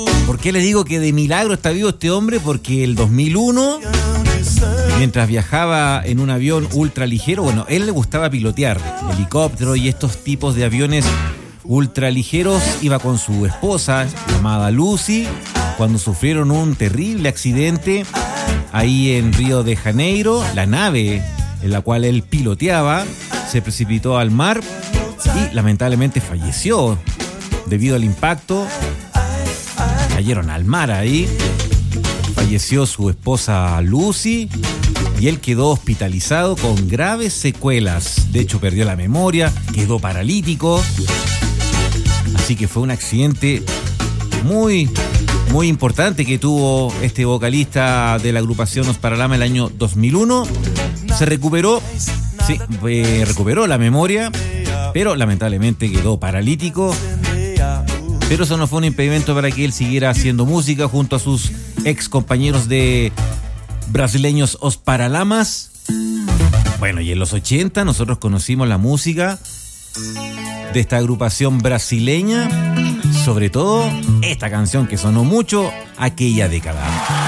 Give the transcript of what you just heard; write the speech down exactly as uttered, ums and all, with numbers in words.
¿Por qué le digo que de milagro está vivo este hombre? Porque el dos mil uno, mientras viajaba en un avión ultraligero, bueno, él le gustaba pilotear helicóptero y estos tipos de aviones ultraligeros, iba con su esposa llamada Lucy cuando sufrieron un terrible accidente ahí en Río de Janeiro. La nave en la cual él piloteaba se precipitó al mar y lamentablemente falleció debido al impacto. Cayeron al mar ahí, falleció su esposa Lucy y él quedó hospitalizado con graves secuelas. De hecho, perdió la memoria, quedó paralítico. Así que fue un accidente muy, muy importante que tuvo este vocalista de la agrupación Os Paralamas el año dos mil uno. Se recuperó, sí, eh, recuperó la memoria, pero lamentablemente quedó paralítico. Pero eso no fue un impedimento para que él siguiera haciendo música junto a sus ex compañeros de brasileños Os Paralamas. Bueno, y en los ochenta nosotros conocimos la música de esta agrupación brasileña, sobre todo esta canción que sonó mucho aquella década.